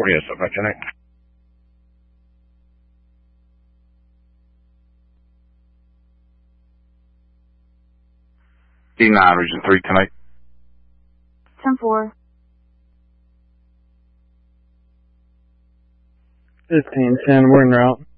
yes, up by 10-8. D9, Region 3, 10-8. 10-4. 15-10, we're en route.